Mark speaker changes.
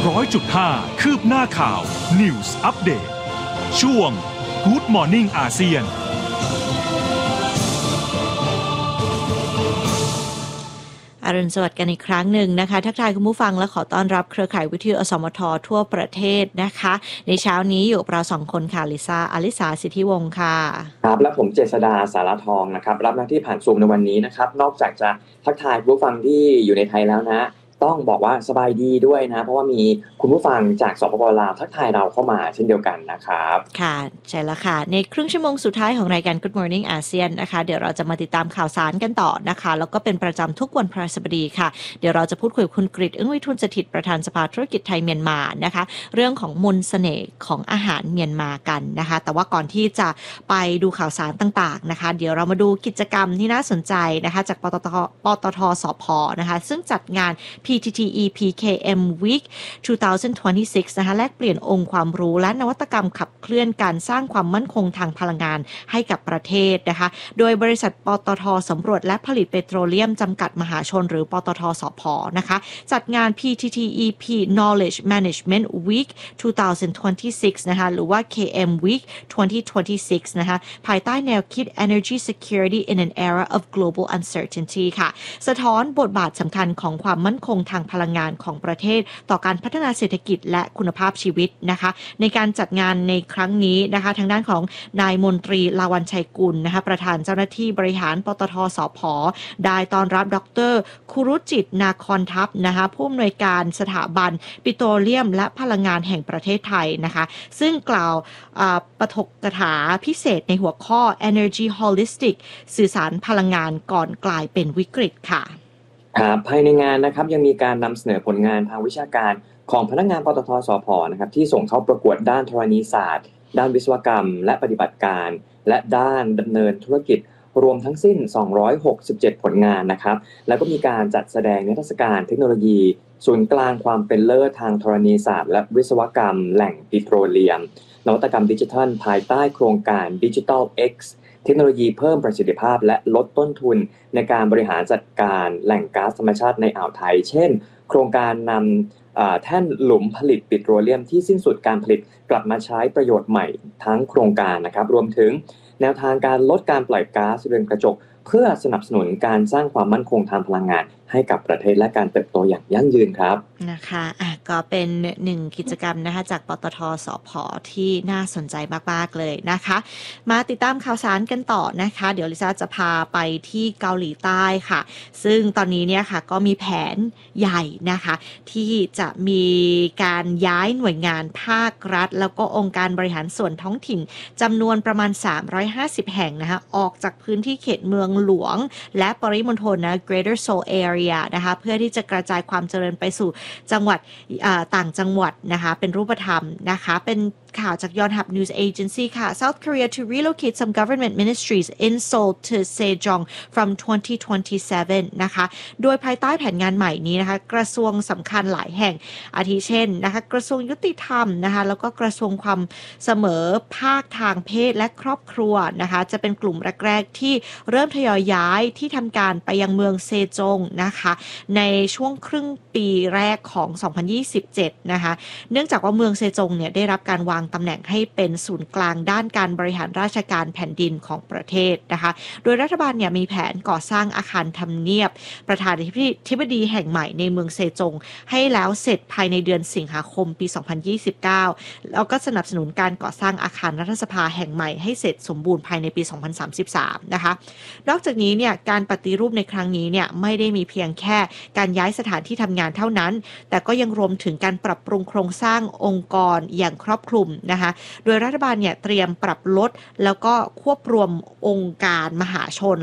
Speaker 1: 100.5 คืบหน้าข่าว News Update ช่วง Good Morning อาเซียน
Speaker 2: อรุณสวัสดิ์กันอีกครั้งหนึ่งนะคะทักทายคุณผู้ฟังและขอต้อนรับเครือข่ายวิทยุอสมททั่วประเทศนะคะในเช้านี้อยู่กับเรา2คนค่ะลิซ่าอลิสาสิทธิวงศ์ค่ะ
Speaker 3: ครับและผมเจษดาสารทองนะครับรับหน้าที่ผ่านซูมในวันนี้นะครับนอกจากจะทักทายผู้ฟังที่อยู่ในไทยแล้วนะต้องบอกว่าสบายดีด้วยนะเพราะว่ามีคุณผู้ฟังจากสปป.ลาวทักทายเราเข้ามาเช่นเดียวกันนะครับ
Speaker 2: ค่ะใช่แล้วค่ะในครึ่งชั่วโมงสุดท้ายของรายการ Good Morning อาเซียนนะคะเดี๋ยวเราจะมาติดตามข่าวสารกันต่อนะคะแล้วก็เป็นประจำทุกวันพฤหัสบดีค่ะเดี๋ยวเราจะพูดคุยกับคุณกฤษอึ้งวิทูลสถิตประธานสภาธุรกิจไทยเมียนมานะคะเรื่องของมนต์เสน่ห์ของอาหารเมียนมากันนะคะแต่ว่าก่อนที่จะไปดูข่าวสารต่างๆนะคะเดี๋ยวเรามาดูกิจกรรมที่น่าสนใจนะคะจากปตท.สผ.นะคะซึ่งจัดงาน PTTEPKM Week 2026 นะคะแลกเปลี่ยนองค์ความรู้และนวัตกรรมขับเคลื่อนการสร้างความมั่นคงทางพลังงานให้กับประเทศนะคะโดยบริษัทปตท.สำรวจและผลิตเปโตรเลียมจำกัดมหาชนหรือปตท.สผ.นะคะจัดงาน PTTEP Knowledge Management Week 2026 นะคะหรือว่า KM Week 2026 นะคะภายใต้แนวคิด Energy Security in an Era of Global Uncertainty ค่ะสะท้อนบทบาทสำคัญของความมั่นคงทางพลังงานของประเทศต่อการพัฒนาเศรษฐกิจและคุณภาพชีวิตนะคะในการจัดงานในครั้งนี้นะคะทางด้านของนายมนตรีลาวันชัยกุลนะคะประธานเจ้าหน้าที่บริหารปตท.สผ.ได้ต้อนรับดร.คุรุจิตนาคอนทัพนะคะผู้อำนวยการสถาบันปิโตรเลียมและพลังงานแห่งประเทศไทยนะคะซึ่งกล่าวปาฐกถาพิเศษในหัวข้อ Energy Holistic สื่อสารพลังงานก่อนกลายเป็นวิกฤตค่ะ
Speaker 3: ครับภายในงานนะครับยังมีการนำเสนอผลงานทางวิชาการของพนักงานปตท.สผ.นะครับที่ส่งเข้าประกวดด้านธรณีศาสตร์ด้านวิศวกรรมและปฏิบัติการและด้านดำเนินธุรกิจรวมทั้งสิ้น267ผลงานนะครับแล้วก็มีการจัดแสดงนิทรรศการเทคโนโลยีศูนย์กลางความเป็นเลิศทางธรณีศาสตร์และวิศวกรรมแหล่งปิโตรเลียมนวัตกรรมดิจิทัลภายใต้โครงการ Digital X เทคโนโลยีเพิ่มประสิทธิภาพและลดต้นทุนในการบริหารจัดการแหล่งก๊าซธรรมชาติในอ่าวไทยเช่นโครงการนำแท่นหลุมผลิตปิโตรเลียมที่สิ้นสุดการผลิตกลับมาใช้ประโยชน์ใหม่ทั้งโครงการนะครับรวมถึงแนวทางการลดการปล่อยก๊าซเรือนกระจกเพื่อสนับสนุนการสร้างความมั่นคงทางพลังงานให้กับประเทศและการเติบโตอย่างยั่งยืนครับ
Speaker 2: นะคะก็เป็นหนึ่งกิจกรรมนะคะจากปตท.สผ.ที่น่าสนใจมากๆเลยนะคะมาติดตามข่าวสารกันต่อนะคะเดี๋ยวลิซ่าจะพาไปที่เกาหลีใต้ค่ะซึ่งตอนนี้เนี่ยค่ะก็มีแผนใหญ่นะคะที่จะมีการย้ายหน่วยงานภาครัฐแล้วก็องค์การบริหารส่วนท้องถิ่นจำนวนประมาณ350แห่งนะคะออกจากพื้นที่เขตเมืองหลวงและปริมณฑลนะ Greater Seoul Area นะคะเพื่อที่จะกระจายความเจริญไปสู่จังหวัดต่างจังหวัดนะคะเป็นรูปธรรมนะคะเป็นข่าวจากยอนฮับ News Agency ค่ะ South Korea to relocate some government ministries in Seoul to Sejong from 2027 นะคะโดยภายใต้แผนงานใหม่นี้นะคะกระทรวงสำคัญหลายแห่งอาทิเช่นนะคะกระทรวงยุติธรรมนะคะแล้วก็กระทรวงความเสมอภาคทางเพศและครอบครัวนะคะจะเป็นกลุ่มแรกๆที่เริ่มทยอยย้ายที่ทำการไปยังเมืองเซจงนะคะในช่วงครึ่งปีแรกของ 2027 นะคะเนื่องจากว่าเมืองเซจงเนี่ยได้รับการวางตำแหน่งให้เป็นศูนย์กลางด้านการบริหารราชการแผ่นดินของประเทศนะคะโดยรัฐบาลเนี่ยมีแผนก่อสร้างอาคารทำเนียบประธานาธิบดีแห่งใหม่ในเมืองเซจงให้แล้วเสร็จภายในเดือนสิงหาคมปี 2029 แล้วก็สนับสนุนการก่อสร้างอาคารรัฐสภาแห่งใหม่ให้เสร็จสมบูรณ์ภายในปี 2033 นะคะนอกจากนี้เนี่ยการปฏิรูปในครั้งนี้เนี่ยไม่ได้มีเพียงแค่การย้ายสถานที่ทำงานเท่านั้นแต่ก็ยังรวมถึงการปรับปรุงโครงสร้างองค์กรอย่างครอบคลุมนะคะโดยรัฐบาลเนี่ยเตรียมปรับลดแล้วก็ควบรวมองค์การมหาชน